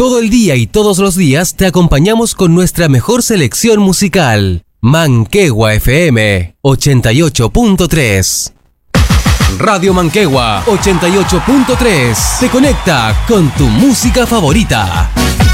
Todo el día y todos los días te acompañamos con nuestra mejor selección musical. Manquehua FM 88.3. Radio Manquehua 88.3 te conecta con tu música favorita.